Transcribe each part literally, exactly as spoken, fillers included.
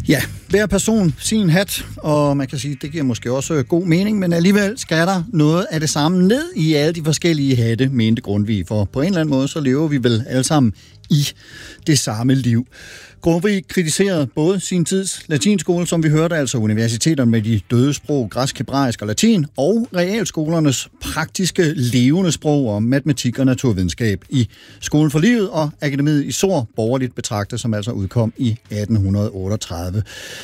Ja, hver person sin hat, og man kan sige, det giver måske også god mening, men alligevel skal der noget af det samme ned i alle de forskellige hatte, mente Grundtvig, for på en eller anden måde, så lever vi vel alle sammen i det samme liv. Grundtvig kritiserede både sin tids latinskole, som vi hørte, altså universiteterne med de døde sprog, græsk, hebraisk og latin, og realskolernes praktiske levende sprog og matematik og naturvidenskab i Skolen for Livet og Akademiet i Sor, borgerligt betragtet, som altså udkom i atten otteogtredive.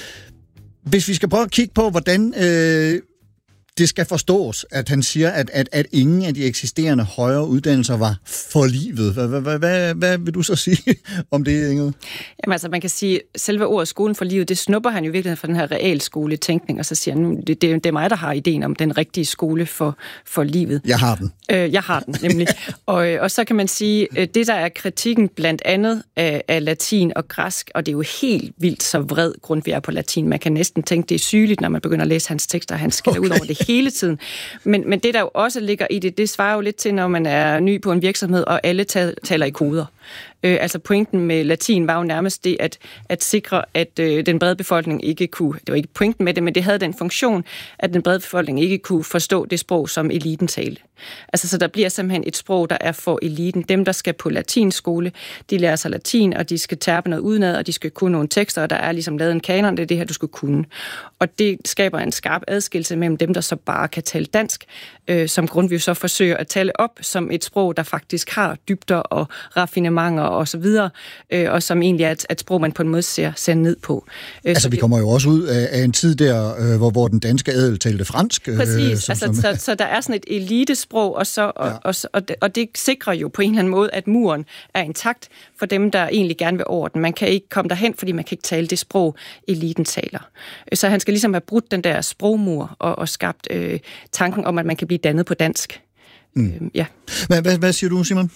Hvis vi skal prøve at kigge på, hvordan øh, det skal forstås, at han siger, at, at, at ingen af de eksisterende højere uddannelser var for livet. Hvad, hvad, hvad, hvad vil du så sige om det, Ingrid? Jamen altså, man kan sige, at selve ordet skolen for livet, det snupper han jo virkelig fra den her realskoletænkning, og så siger han, det, det, det er mig, der har ideen om den rigtige skole for, for livet. Jeg har den. Øh, jeg har den, nemlig. og, og så kan man sige, det der er kritikken blandt andet af, af latin og græsk, og det er jo helt vildt så vred Grundtvig er på latin. Man kan næsten tænke, det er sygeligt, når man begynder at læse hans tekster, han skal okay. ud over det hele tiden. Men, men det, der jo også ligger i det, det svarer jo lidt til, når man er ny på en virksomhed, og alle taler i koder. Øh, altså pointen med latin var jo nærmest det, at, at sikre, at øh, den brede befolkning ikke kunne, det var ikke pointen med det, men det havde den funktion, at den brede befolkning ikke kunne forstå det sprog, som eliten talte. Altså, så der bliver simpelthen et sprog, der er for eliten. Dem, der skal på latinskole, de lærer sig latin, og de skal terpe noget udenad, og de skal kunne nogle tekster, og der er ligesom lavet en kanon, det er det her, du skal kunne. Og det skaber en skarp adskillelse mellem dem, der så bare kan tale dansk, øh, som Grundtvig så forsøger at tale op som et sprog, der faktisk har dybder og raffinementer og så videre, øh, og som egentlig er et, et sprog, man på en måde ser, ser ned på. Øh, altså, vi kommer jo også ud af, af en tid der, øh, hvor, hvor den danske adel talte fransk. Øh, Præcis, som, altså, som... Så, så der er sådan et elitesprog, og, så, og, ja. og, og, det, og det sikrer jo på en eller anden måde, at muren er intakt for dem, der egentlig gerne vil over den. Man kan ikke komme derhen, fordi man kan ikke tale det sprog, eliten taler. Så han skal ligesom have brudt den der sprogmur og, og skabt øh, tanken om, at man kan blive dannet på dansk. Mm. Øh, ja. hvad, hvad, hvad siger du, Simon?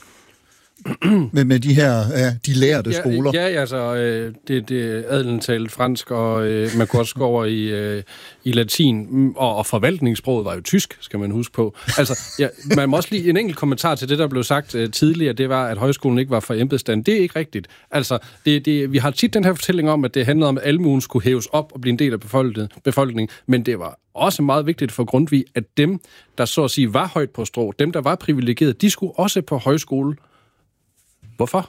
med, med de her ja, de lærte ja, skoler. Ja, altså, øh, det, det adelen talte fransk, og øh, man kunne også gå over i, øh, i latin, og, og forvaltningssproget var jo tysk, skal man huske på. Altså, ja, man må også lige en enkelt kommentar til det, der blev sagt øh, tidligere, det var, at højskolen ikke var for embedsstand. Det er ikke rigtigt. Altså, det, det, vi har tit den her fortælling om, at det handlede om, at almuen skulle hæves op og blive en del af befolkningen, men det var også meget vigtigt for Grundtvig, at dem, der så at sige var højt på strå, dem, der var privilegerede, de skulle også på højskole. Hvorfor?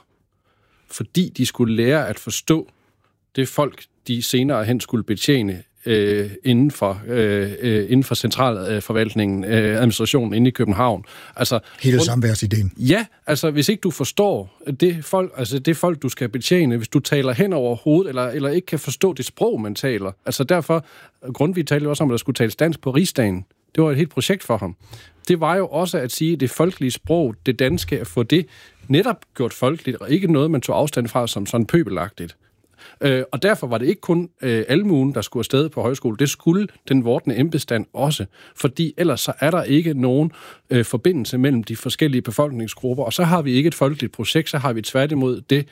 Fordi de skulle lære at forstå det folk, de senere hen skulle betjene øh, inden for øh, inden for centralforvaltningen, øh, administrationen inde i København. Altså hele samværsideen. Ja, altså hvis ikke du forstår det folk, altså det folk du skal betjene, hvis du taler hen over hovedet eller eller ikke kan forstå det sprog man taler. Altså derfor Grundtvig talte også om at der skulle tales dansk på rigsdagen. Det var et helt projekt for ham. Det var jo også at sige det folkelige sprog, det danske, at få det netop gjort folkeligt, og ikke noget, man tog afstand fra som sådan pøbelagtigt. Øh, og derfor var det ikke kun øh, almuen, der skulle afsted på højskole. Det skulle den vordende embedsstand også, fordi ellers så er der ikke nogen øh, forbindelse mellem de forskellige befolkningsgrupper, og så har vi ikke et folkeligt projekt, så har vi tværtimod det,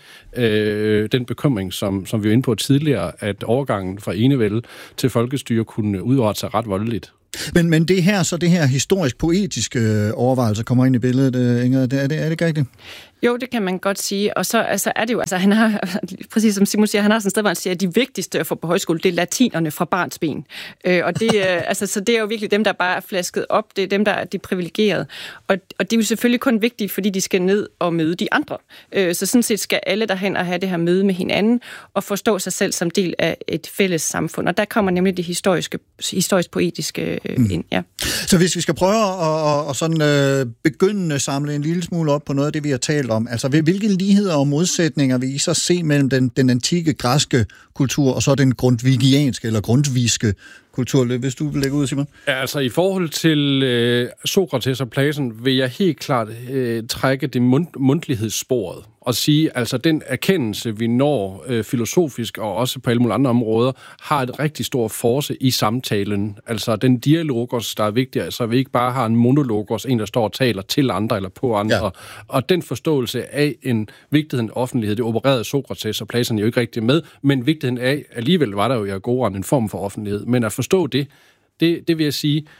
øh, den bekymring, som, som vi var inde på tidligere, at overgangen fra enevælde til folkestyre kunne udrette sig ret voldeligt. Men, men det her, så det her historisk-poetiske overvejelse kommer ind i billedet, Ingrid, er det, er det ikke rigtigt? Jo, det kan man godt sige. Og så altså, er det jo, altså han har, præcis som Simon siger, han har sådan et sted, hvor han siger, at de vigtigste at få på højskole, det er latinerne fra barnsben. Øh, og det, øh, altså, så det er jo virkelig dem, der bare er flasket op, det er dem, der er de privilegerede. Og, og det er jo selvfølgelig kun vigtigt, fordi de skal ned og møde de andre. Øh, så sådan set skal alle derhen og have det her møde med hinanden, og forstå sig selv som del af et fælles samfund. Og der kommer nemlig det historiske, historisk-poetiske øh, mm. ind. Ja. Så hvis vi skal prøve at, at, at sådan, øh, begynde at samle en lille smule op på noget af det, vi har talt om, altså hvilke ligheder og modsætninger vil I så se mellem den, den antikke græske kultur og så den grundtvigianske eller grundtvigske kultur, hvis du vil lægge ud, Simon? Ja, altså i forhold til øh, Sokrates og Platon vil jeg helt klart øh, trække det mund, mundtlighedssporet og sige, altså den erkendelse, vi når øh, filosofisk og også på alle mulige andre områder, har et rigtig stor force i samtalen. Altså den dialogos, der er vigtig, så vi ikke bare har en monologos, en der står og taler til andre eller på andre. Ja. Og den forståelse af en vigtigheden af offentlighed, det opererede Sokrates og Platon jo ikke rigtig med, men vigtigheden af, alligevel var der jo i Agoraen en form for offentlighed, men at forstå det, det, det vil jeg sige,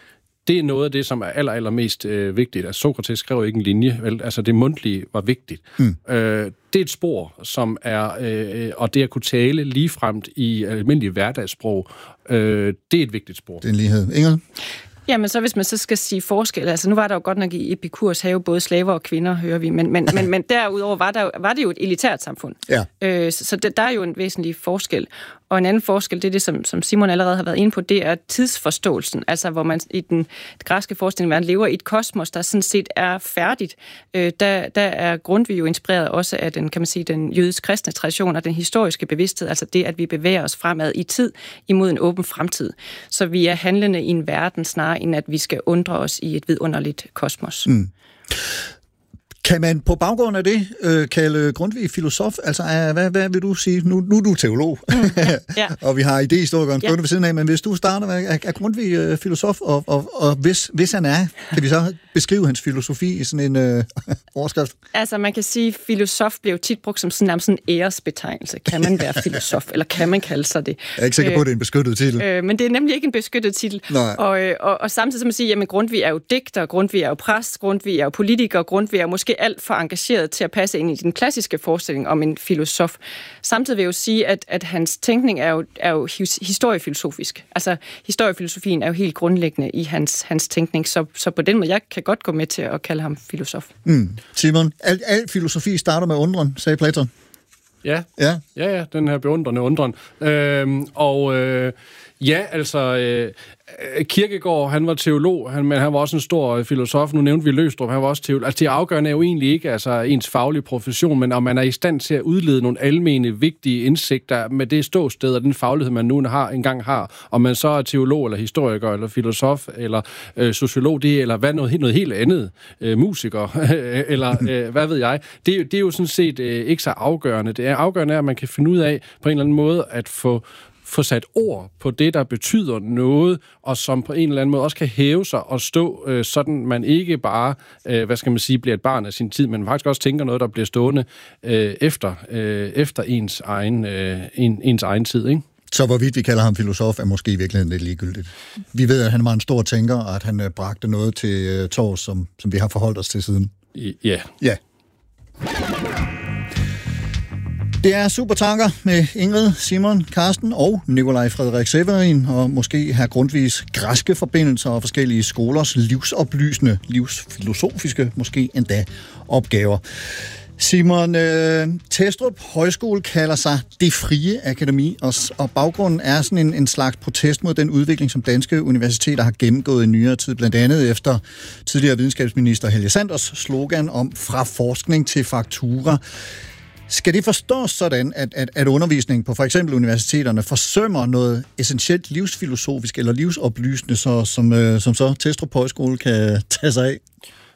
det er noget af det, som er aller, allermest øh, vigtigt. Altså, Sokrates skrev ikke en linje, vel? Altså det mundtlige var vigtigt. Mm. Øh, det er et spor, som er, øh, og det at kunne tale ligefremt i almindelig hverdagssprog, øh, det er et vigtigt spor. Det er en lighed. Ingrid? Jamen så hvis man så skal sige forskel, altså nu var der jo godt nok i Epikurs have både slaver og kvinder, hører vi, men, men, men, men derudover var, der, var det jo et elitært samfund. Ja. Øh, så så der er jo en væsentlig forskel. Og en anden forskel, det er det, som, som Simon allerede har været inde på, det er tidsforståelsen, altså hvor man i den græske forestilling, man lever i et kosmos, der sådan set er færdigt. Øh, der, der er Grundtvig jo inspireret også af den, kan man sige, den jødisk-kristne tradition og den historiske bevidsthed, altså det, at vi bevæger os fremad i tid imod en åben fremtid. Så vi er handlende i en verden snarere, end at vi skal undre os i et vidunderligt kosmos. Mm. Kan man på baggrund af det øh, kalde Grundtvig filosof? Altså, øh, hvad, hvad vil du sige? Nu, nu er du teolog, mm, ja, ja. og vi har idéhistorikeren ja. ved siden af, men hvis du starter med, er, er Grundtvig øh, filosof, og, og, og hvis, hvis han er, kan vi så beskrive hans filosofi i sådan en øh, overskrift? Altså, man kan sige, at filosof bliver jo tit brugt som sådan, sådan en æresbetegnelse. Kan man være filosof, eller kan man kalde sig det? Jeg er ikke sikker på, at det er en beskyttet titel. Øh, men det er nemlig ikke en beskyttet titel. Og, og, og samtidig som man siger, at Grundtvig er jo digter, Grundtvig er jo præst, Grundtvig er jo politiker, Grundtvig er måske alt for engageret til at passe ind i den klassiske forestilling om en filosof. Samtidig vil jeg jo sige, at, at hans tænkning er jo, er jo historiefilosofisk. Altså, historiefilosofien er jo helt grundlæggende i hans, hans tænkning, så, så på den måde, jeg kan godt gå med til at kalde ham filosof. Mm. Simon, al, al filosofi starter med undren, sagde Platon. Ja, ja, ja, ja den her beundrende undren. Øhm, og øh, ja, altså... Øh, Kierkegaard, han var teolog, han, men han var også en stor filosof. Nu nævnte vi Løgstrup, han var også teolog. Altså det afgørende er jo egentlig ikke altså, ens faglige profession, men om man er i stand til at udlede nogle almene, vigtige indsigter med det ståsted og den faglighed, man nu har, engang har. Om man så er teolog, eller historiker, eller filosof, eller øh, sociolog, det, eller hvad noget, noget helt andet, øh, musiker, eller øh, hvad ved jeg. Det, det er jo sådan set øh, ikke så afgørende. Det er afgørende, at man kan finde ud af på en eller anden måde at få få sat ord på det, der betyder noget, og som på en eller anden måde også kan hæve sig og stå, øh, sådan man ikke bare, øh, hvad skal man sige, bliver et barn af sin tid, men faktisk også tænker noget, der bliver stående øh, efter, øh, efter ens egen, øh, en, ens egen tid, ikke? Så hvorvidt vi kalder ham filosof, er måske i virkeligheden lidt ligegyldigt. Vi ved, at han var en stor tænker, og at han øh, bragte noget til øh, tors, som, som vi har forholdt os til siden. Ja. Ja. Det er Supertanker med Ingrid, Simon, Karsten og Nikolaj Frederik Severin, og måske her Grundtvigs græske forbindelser og forskellige skolers livsoplysende, livsfilosofiske, måske endda opgaver. Simon, øh, Testrup Højskole kalder sig Det Frie Akademi, og, og baggrunden er sådan en, en slags protest mod den udvikling, som danske universiteter har gennemgået i nyere tid, blandt andet efter tidligere videnskabsminister Helge Sanders slogan om fra forskning til faktura. Skal det forstås sådan, at, at, at undervisningen på for eksempel universiteterne forsømmer noget essentielt livsfilosofisk eller livsoplysende, så, som, øh, som så Testrup Højskole kan tage sig af?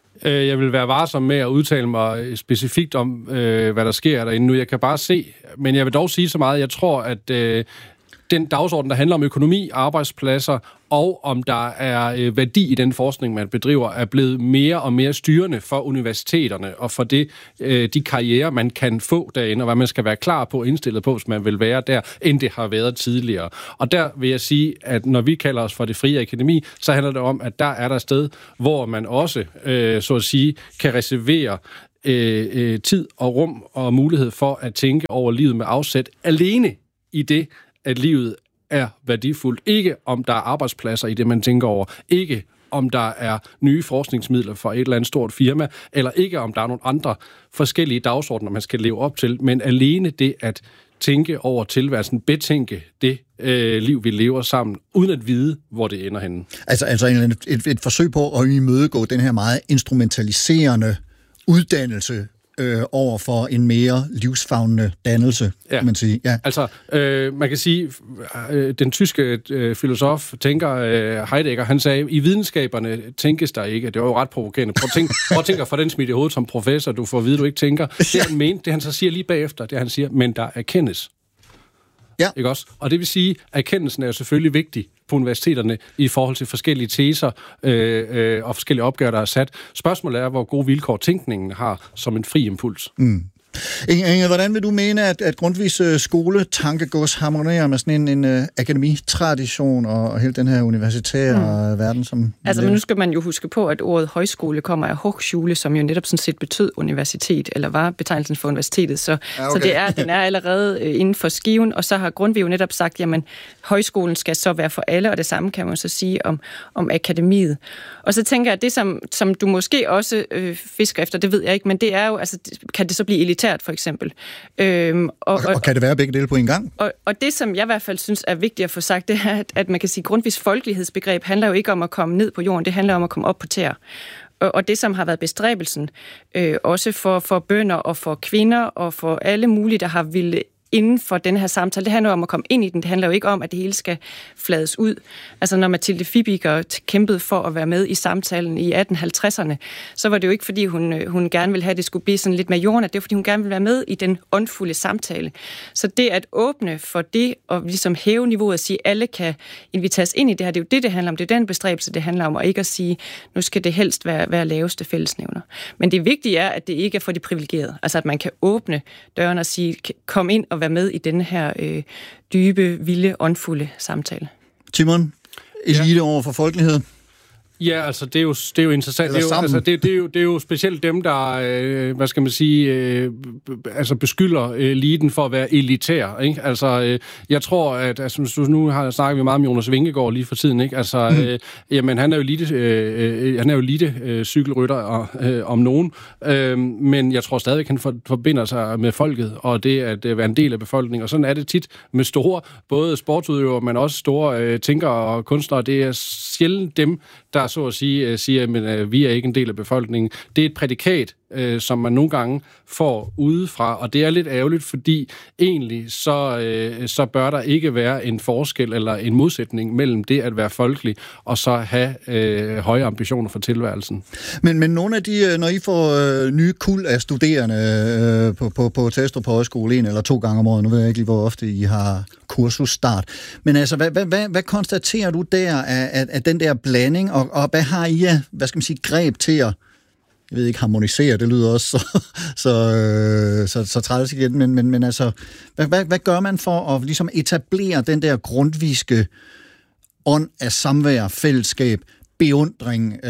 Jeg vil være varsom med at udtale mig specifikt om, øh, hvad der sker derinde nu. Jeg kan bare se, men jeg vil dog sige så meget, jeg tror, at øh, den dagsorden, der handler om økonomi, arbejdspladser, og om der er øh, værdi i den forskning, man bedriver, er blevet mere og mere styrende for universiteterne, og for det, øh, de karrierer, man kan få derinde, og hvad man skal være klar på og indstillet på, hvis man vil være der, end det har været tidligere. Og der vil jeg sige, at når vi kalder os for Det Frie Akademi, så handler det om, at der er der et sted, hvor man også, øh, så at sige, kan reservere øh, øh, tid og rum og mulighed for at tænke over livet med afsæt alene i det, at livet er værdifuldt. Ikke om der er arbejdspladser i det, man tænker over. Ikke om der er nye forskningsmidler for et eller andet stort firma, eller ikke om der er nogle andre forskellige dagsordner, man skal leve op til, men alene det at tænke over tilværelsen, betænke det øh, liv, vi lever sammen, uden at vide, hvor det ender henne. Altså, altså et, et, et forsøg på at imødegå den her meget instrumentaliserende uddannelse Øh, over for en mere livsfavnende dannelse, ja. Kan man sige. Ja. Altså, øh, man kan sige, øh, den tyske øh, filosof, tænker øh, Heidegger, han sagde, i videnskaberne tænkes der ikke. Det var jo ret provokerende. Prøv at tænke, prøv at tænke for den smidt i hovedet som professor, du får at vide, du ikke tænker. Det han mente, det han så siger lige bagefter, det han siger, men der erkendes. Ja. Ikke også? Og det vil sige, at erkendelsen er jo selvfølgelig vigtig på universiteterne i forhold til forskellige teser øh, øh, og forskellige opgaver, der er sat. Spørgsmålet er, hvor gode vilkår tænkningen har som en fri impuls. Mm. Inge, hvordan vil du mene, at, at Grundtvigs uh, skoletankegods harmonerer med sådan en, en uh, akademitradition og, og hele den her universitære mm. verden? Som altså, men nu skal man jo huske på, at ordet højskole kommer af Hochschule, som jo netop sådan set betød universitet, eller var betegnelsen for universitetet. Så, ja, okay. så det er, den er allerede uh, inden for skiven, og så har Grundtvig jo netop sagt, jamen, højskolen skal så være for alle, og det samme kan man så sige om, om akademiet. Og så tænker jeg, at det, som, som du måske også øh, fisker efter, det ved jeg ikke, men det er jo, altså, kan det så blive elitært, for eksempel. Øhm, og, og, og kan det være begge dele på en gang? Og, og det, som jeg i hvert fald synes er vigtigt at få sagt, det er, at, at man kan sige, at Grundtvigs folkelighedsbegreb handler jo ikke om at komme ned på jorden, det handler om at komme op på tæer. Og, og det, som har været bestræbelsen, øh, også for, for bønder og for kvinder og for alle mulige, der har ville inden for den her samtale, det handler om at komme ind i den. Det handler jo ikke om, at det hele skal flades ud. Altså, når Mathilde Fibiger kæmpede for at være med i samtalen i atten halvtredserne, så var det jo ikke, fordi hun, hun gerne ville have, at det skulle blive sådan lidt mere jordnært. Det var, fordi hun gerne ville være med i den åndfulde samtale. Så det at åbne for det, og ligesom hæve niveauet og sige, at alle kan inviteres ind i det her, det er jo det, det handler om. Det er den bestræbelse, det handler om, og ikke at sige, nu skal det helst være, være laveste fællesnævner. Men det vigtige er, at det ikke er for de privilegerede. Altså, at man kan åbne døren og sige, kom ind og være med i denne her øh, dybe, vilde, åndfulde samtale. Timon, elite ja. over for folkelighed? Ja, altså det er jo, det er jo interessant. Det er jo, altså, det, det, er jo, det er jo specielt dem, der, øh, hvad skal man sige, øh, altså beskylder eliten for at være elitær. Ikke? Altså, øh, jeg tror, at altså, nu har snakket vi meget med Jonas Vingegaard lige for tiden. Ikke? Altså, mm. øh, jamen, han er jo elite, øh, han er jo elite øh, cykelrytter og, øh, om nogen, øh, men jeg tror stadigvæk, han for, forbinder sig med folket og det at øh, være en del af befolkningen. Og sådan er det tit med store, både sportsudøvere, men også store øh, tænkere og kunstnere. Det er sjældent dem, der så at sige, siger, at vi er ikke en del af befolkningen. Det er et prædikat, øh, som man nogle gange får udefra, og det er lidt ærgerligt, fordi egentlig så, øh, så bør der ikke være en forskel eller en modsætning mellem det at være folkelig og så have øh, høje ambitioner for tilværelsen. Men, men nogle af de, når I får øh, nye kuld af studerende øh, på, på, på Testrup Højskole en eller to gange om året, nu ved jeg ikke lige, hvor ofte I har kursusstart, men altså, hvad, hvad, hvad, hvad konstaterer du der af, af, af den der blanding, og, og hvad har I af, hvad skal man sige, greb til at, jeg ved ikke, harmonisere, det lyder også så, så, øh, så, så træls igen, men, men, men altså, hvad, hvad, hvad gør man for at ligesom etablere den der grundtvigske ånd af samvær, fællesskab, beundring,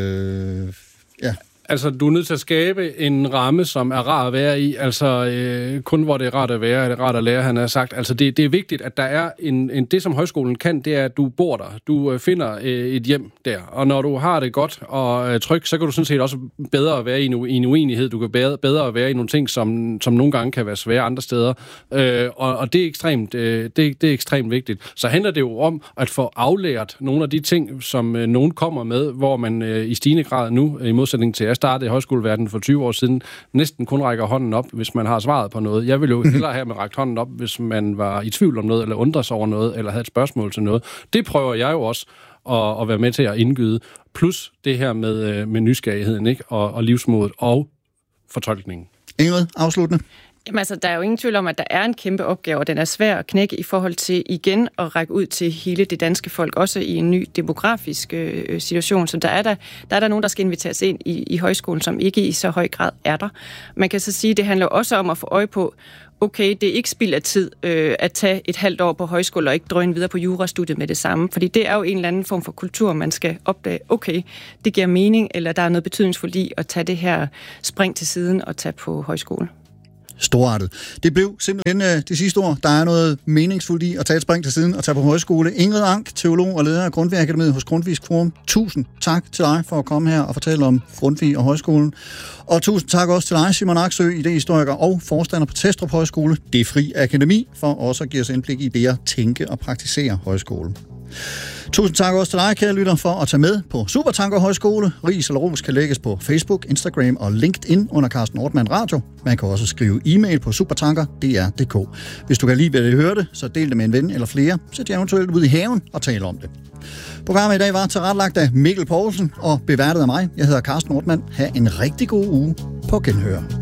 øh, ja. Altså, du er nødt til at skabe en ramme, som er rar at være i. Altså, øh, kun hvor det er rart at være, er det rart at lære, han har sagt. Altså, det, det er vigtigt, at der er en, en... Det, som højskolen kan, det er, at du bor der. Du øh, finder øh, et hjem der. Og når du har det godt og øh, trygt, så kan du sådan set også bedre at være i en, i en uenighed. Du kan bedre, bedre at være i nogle ting, som, som nogle gange kan være svære andre steder. Øh, og, og det er ekstremt, øh, det, det er ekstremt vigtigt. Så handler det jo om at få aflært nogle af de ting, som øh, nogen kommer med, hvor man øh, i stigende grad nu, i modsætning til jeg startede i højskoleverdenen for tyve år siden, næsten kun rækker hånden op, hvis man har svaret på noget. Jeg ville jo hellere have med rækt hånden op, hvis man var i tvivl om noget, eller undres over noget, eller havde et spørgsmål til noget. Det prøver jeg jo også at, at være med til at indgyde. Plus det her med, med nysgerrigheden, ikke? Og, og livsmodet og fortolkningen. Ingrid, afsluttende. Jamen altså, der er jo ingen tvivl om, at der er en kæmpe opgave, og den er svær at knække i forhold til igen at række ud til hele det danske folk, også i en ny demografisk øh, situation. Så der er der, der er der nogen, der skal inviteres ind i, i højskolen, som ikke i så høj grad er der. Man kan så sige, at det handler også om at få øje på, okay, det er ikke spild af tid øh, at tage et halvt år på højskole og ikke drøne videre på jurastudiet med det samme, fordi det er jo en eller anden form for kultur, man skal opdage, okay, det giver mening, eller der er noget betydningsfuldt i at tage det her spring til siden og tage på højskole. Storartet. Det blev simpelthen uh, det sidste ord. Der er noget meningsfuldt i at tage et spring til siden og tage på højskole. Ingrid Ank, teolog og leder af Grundtvig Akademiet hos Grundtvigs Forum. Tusind tak til dig for at komme her og fortælle om Grundtvig og højskolen. Og tusind tak også til dig, Simon Aksø, idehistoriker og forstander på Testrup Højskole, Det Fri Akademi, for også at give os indblik i det at tænke og praktisere højskole. Tusind tak også til dig, kære lytter, for at tage med på Supertanker Højskole. Ris eller ros kan lægges på Facebook, Instagram og LinkedIn under Carsten Ortmann Radio. Man kan også skrive e-mail på supertanker punktum d r punktum d k. Hvis du kan lide, hvad du hørte, så del det med en ven eller flere. Sæt jer eventuelt ud i haven og tale om det. Programmet i dag var tilrettelagt af Mikkel Poulsen og beværtet af mig. Jeg hedder Carsten Ortmann. Ha' en rigtig god uge på genhør.